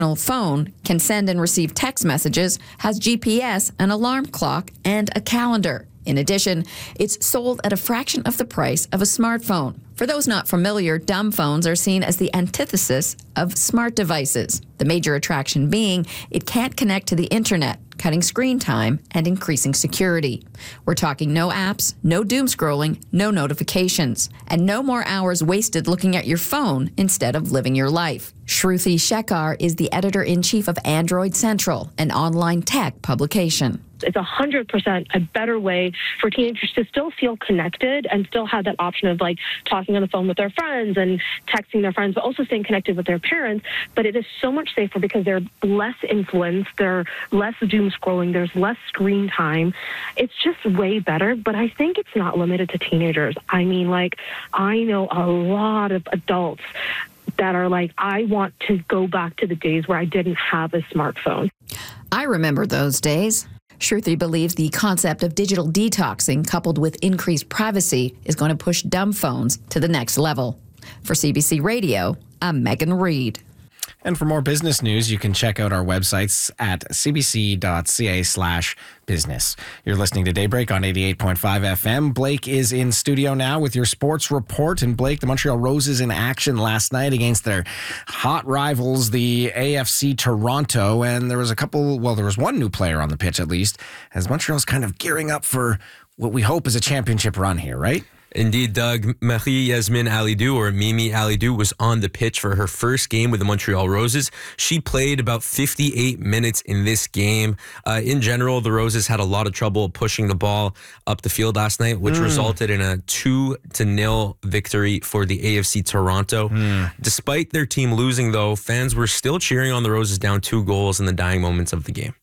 phone can send and receive text messages, has GPS, an alarm clock, and a calendar. In addition, it's sold at a fraction of the price of a smartphone. For those not familiar, dumb phones are seen as the antithesis of smart devices. The major attraction being it can't connect to the internet, cutting screen time and increasing security. We're talking no apps, no doom scrolling, no notifications, and no more hours wasted looking at your phone instead of living your life. Shruti Shekhar is the editor-in-chief of Android Central, an online tech publication. It's 100% a better way for teenagers to still feel connected and still have that option of like talking on the phone with their friends and texting their friends, but also staying connected with their parents. But it is so much safer because they're less influenced, they're less doom scrolling, there's less screen time. It's just way better, but I think it's not limited to teenagers. I mean, like, I know a lot of adults that are like, I want to go back to the days where I didn't have a smartphone. I remember those days. Shruti believes the concept of digital detoxing coupled with increased privacy is going to push dumb phones to the next level. For CBC Radio, I'm Megan Reed. And for more business news, you can check out our websites at cbc.ca/business. You're listening to Daybreak on 88.5 FM. Blake is in studio now with your sports report. And Blake, the Montreal Roses in action last night against their hot rivals, the AFC Toronto. And there was one new player on the pitch at least, as Montreal's kind of gearing up for what we hope is a championship run here, right? Indeed, Doug. Marie-Yasmine Alidou, or Mimi Alidou, was on the pitch for her first game with the Montreal Roses. She played about 58 minutes in this game. In general, the Roses had a lot of trouble pushing the ball up the field last night, which resulted in a 2-0 victory for the AFC Toronto. Despite their team losing, though, fans were still cheering on the Roses down 2 goals in the dying moments of the game.